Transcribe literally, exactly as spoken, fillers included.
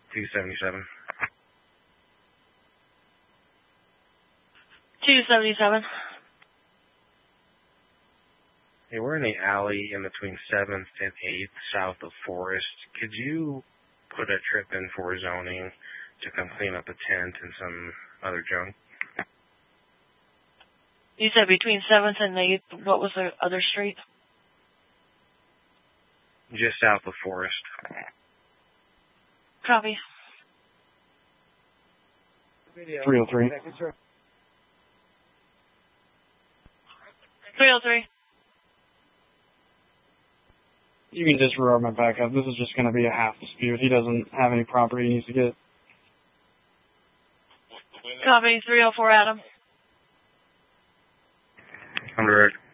two seventy-seven. two seventy-seven. Hey, we're in the alley in between seventh and eighth, south of Forest. Could you put a trip in for zoning to come clean up a tent and some other junk? You said between seventh and eighth. What was the other street? Just south of Forest. Copy. three oh three. three oh three. You can disregard my backup. This is just going to be a half dispute. He doesn't have any property he needs to get. Copy. three oh four Adam. I'm direct.